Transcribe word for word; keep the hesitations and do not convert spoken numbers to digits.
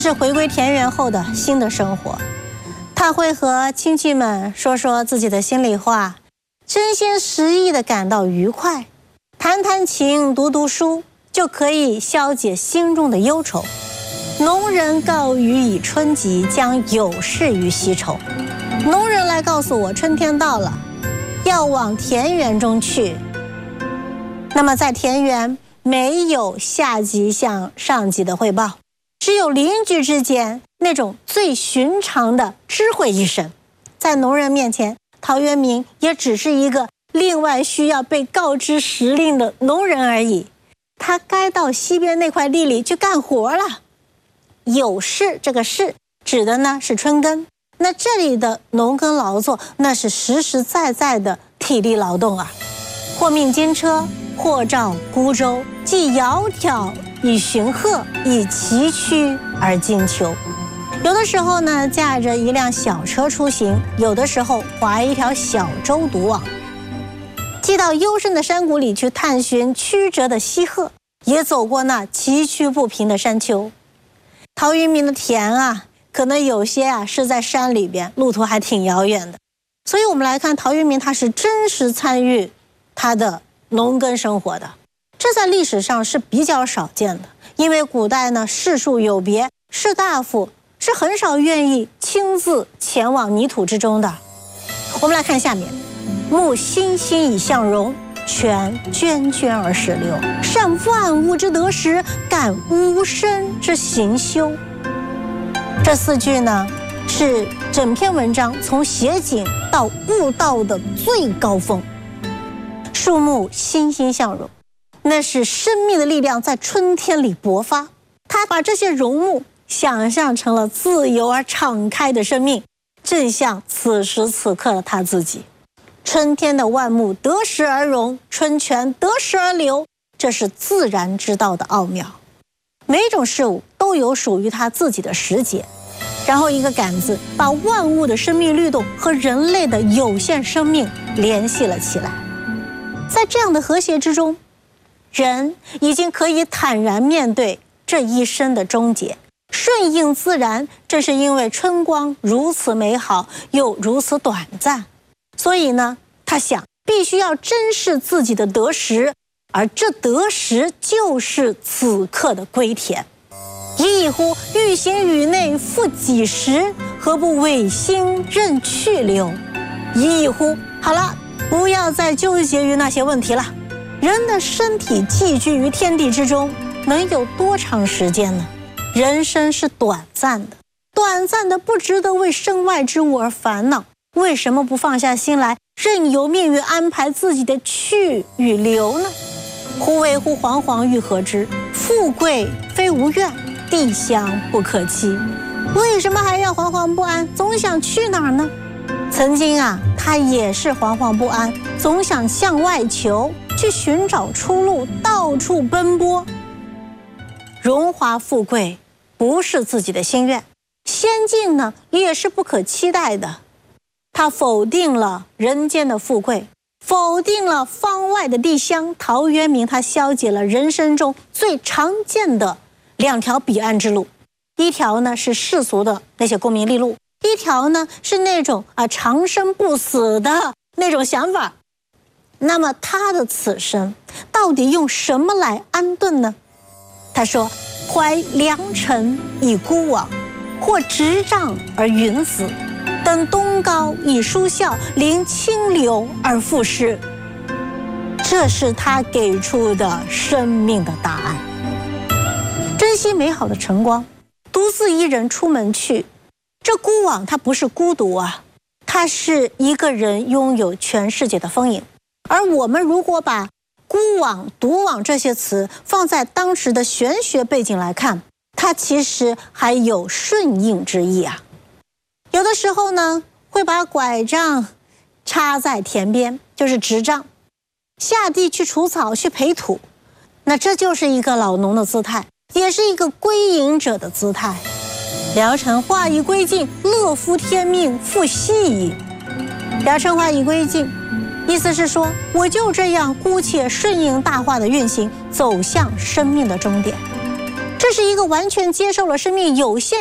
是回归田园后的新的生活。他会和亲戚们说说自己的心里话，真心实意地感到愉快，弹弹琴，读读书，就可以消解心中的忧愁。农人告余以春及，将有事于西畴。农人来告诉我，春天到了，要往田园中去。那么在田园没有下级向上级的汇报，只有邻居之间那种最寻常的知会一声。在农人面前，陶渊明也只是一个另外需要被告知时令的农人而已。他该到西边那块地里去干活了。有事，这个事指的呢是春耕，那这里的农耕劳作，那是实实在在的体力劳动啊。或命金车，或召孤舟，既窈窕以驯鹤，以崎岖而经丘。有的时候呢，驾着一辆小车出行；有的时候划一条小舟独往。既到幽深的山谷里去探寻曲折的溪壑，也走过那崎岖不平的山丘。陶渊明的田啊，可能有些啊是在山里边，路途还挺遥远的。所以我们来看陶渊明，他是真实参与他的农耕生活的。这在历史上是比较少见的，因为古代呢士庶有别，士大夫是很少愿意亲自前往泥土之中的。我们来看下面，木欣欣以向荣，泉涓涓而始流，善万物之得时，感吾生之行休。这四句呢，是整篇文章从写景到悟道的最高峰。树木欣欣向荣，那是生命的力量在春天里勃发。他把这些荣目想象成了自由而敞开的生命，正像此时此刻的他自己。春天的万物得时而荣，春泉得时而流，这是自然之道的奥妙。每种事物都有属于它自己的时节，然后一个杆子把万物的生命律动和人类的有限生命联系了起来。在这样的和谐之中，人已经可以坦然面对这一生的终结，顺应自然。正是因为春光如此美好，又如此短暂，所以呢，他想必须要珍视自己的得时，而这得时就是此刻的归田。一意乎欲行宇内复几时，何不违心任去留？一意乎，好了，不要再纠结于那些问题了。人的身体寄居于天地之中，能有多长时间呢？人生是短暂的，短暂的不值得为身外之物而烦恼。为什么不放下心来，任由命运安排自己的去与留呢？忽为乎惶惶欲何之？富贵非无怨，地香不可欺。为什么还要惶惶不安，总想去哪儿呢？曾经啊，他也是惶惶不安，总想向外求，去寻找出路，到处奔波。荣华富贵不是自己的心愿，仙境呢也是不可期待的。他否定了人间的富贵，否定了方外的地香。陶渊明他消解了人生中最常见的两条彼岸之路，一条呢是世俗的那些功名利禄，一条呢是那种啊长生不死的那种想法。那么他的此生到底用什么来安顿呢？他说：怀良辰以孤往，或执杖而云死，登东皋以舒啸，临清流而赋诗。这是他给出的生命的答案。珍惜美好的晨光，独自一人出门去。这孤往它不是孤独啊，它是一个人拥有全世界的丰盈。而我们如果把孤往、独往这些词放在当时的玄学背景来看，它其实还有顺应之意啊。有的时候呢，会把拐杖插在田边，就是执杖，下地去除草、去培土，那这就是一个老农的姿态，也是一个归隐者的姿态。聊城化以归尽，乐夫天命复息矣。聊城化以归尽，意思是说，我就这样姑且顺应大化的运行，走向生命的终点。这这是一个完全接受了生命有限